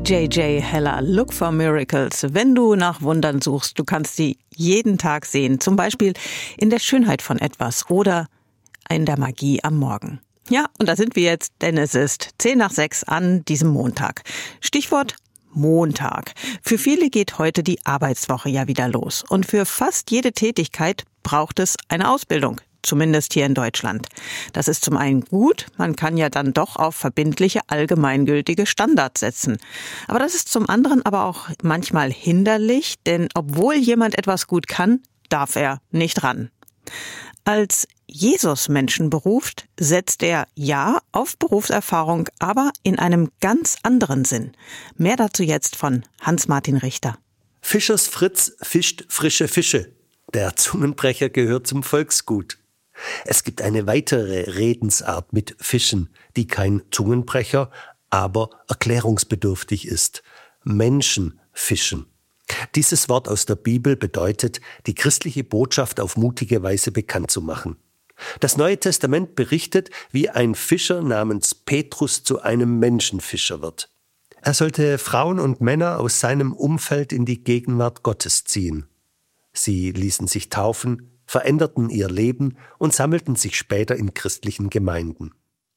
J.J. Heller, Look for Miracles. Wenn du nach Wundern suchst, du kannst sie jeden Tag sehen. Zum Beispiel in der Schönheit von etwas oder in der Magie am Morgen. Ja, und da sind wir jetzt, denn es ist 5:10 an diesem Montag. Stichwort Montag. Für viele geht heute die Arbeitswoche ja wieder los. Und für fast jede Tätigkeit braucht es eine Ausbildung. Zumindest hier in Deutschland. Das ist zum einen gut, man kann ja dann doch auf verbindliche, allgemeingültige Standards setzen. Aber das ist zum anderen aber auch manchmal hinderlich, denn obwohl jemand etwas gut kann, darf er nicht ran. Als Jesus Menschen beruft, setzt er ja auf Berufserfahrung, aber in einem ganz anderen Sinn. Mehr dazu jetzt von Hans-Martin Richter. Fischers Fritz fischt frische Fische. Der Zungenbrecher gehört zum Volksgut. Es gibt eine weitere Redensart mit Fischen, die kein Zungenbrecher, aber erklärungsbedürftig ist. Menschen fischen. Dieses Wort aus der Bibel bedeutet, die christliche Botschaft auf mutige Weise bekannt zu machen. Das Neue Testament berichtet, wie ein Fischer namens Petrus zu einem Menschenfischer wird. Er sollte Frauen und Männer aus seinem Umfeld in die Gegenwart Gottes ziehen. Sie ließen sich taufen, veränderten ihr Leben und sammelten sich später in christlichen Gemeinden.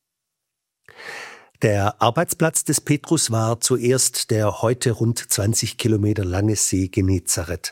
Der Arbeitsplatz des Petrus war zuerst der heute rund 20 Kilometer lange See Genezareth.